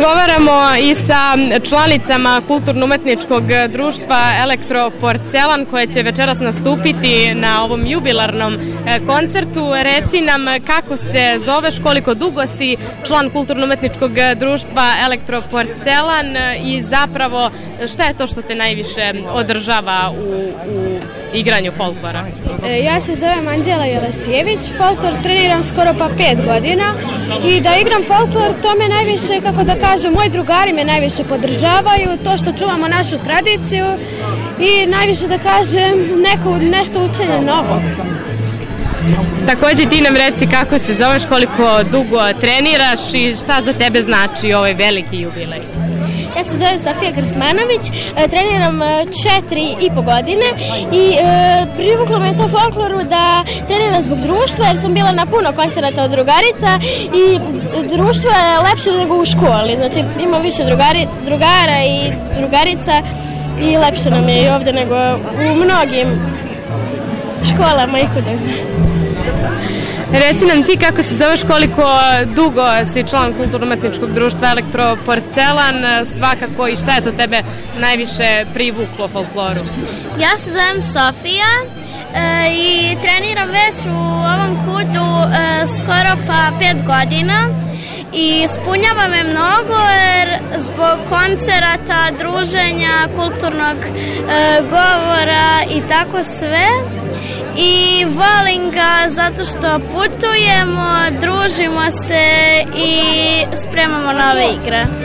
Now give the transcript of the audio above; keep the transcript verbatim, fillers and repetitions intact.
razgovaramo i sa članicama kulturno-umetničkog društva Elektroporcelan koje će večeras nastupiti na ovom jubilarnom koncertu. Reci nam kako se zoveš, koliko dugo si član kulturno-umetničkog društva Elektroporcelan i zapravo šta je to što te najviše održava u, u igranju folklora? Ja se zovem Anđela Jelesijević, folklor treniram skoro pa pet godina i da igram folklor to me najviše, kako da kažem, moji drugari me najviše podržavaju, to što čuvamo našu tradiciju i najviše da kažem neko, nešto učenje novog. Takođe ti nam reci kako se zoveš, koliko dugo treniraš i šta za tebe znači ovaj veliki jubilej? Ja se zovem Sofija Krsmanović, treniram četiri i po godine i e, privuklo me to folkloru da treniram zbog društva jer sam bila na puno koncerata od drugarica i društvo je lepše nego u školi, znači ima više drugari, drugara i drugarica i lepše nam je i ovde nego u mnogim školama i kod Reci nam ti kako se zoveš, koliko dugo si član kulturno-umetničkog društva Elektroporcelan, svakako i šta je to tebe najviše privuklo folkloru? Ja se zovem Sofija e, i treniram već u ovom kutu e, skoro pa pet godina i ispunjava me mnogo jer zbog koncerata, druženja, kulturnog e, govora i tako sve. I volim ga zato što putujemo, družimo se i spremamo nove igre.